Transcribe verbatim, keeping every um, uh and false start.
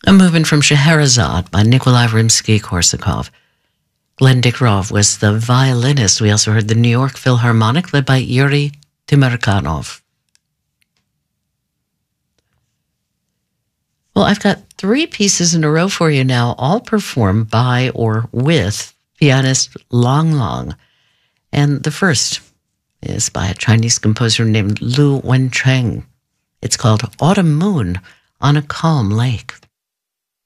A movement from Scheherazade by Nikolai Rimsky-Korsakov. Glenn Dickrov was the violinist. We also heard the New York Philharmonic led by Yuri Timirkanov. Well, I've got three pieces in a row for you now, all performed by or with pianist Lang Lang. And the first is by a Chinese composer named Lu Wencheng. It's called Autumn Moon on a Calm Lake.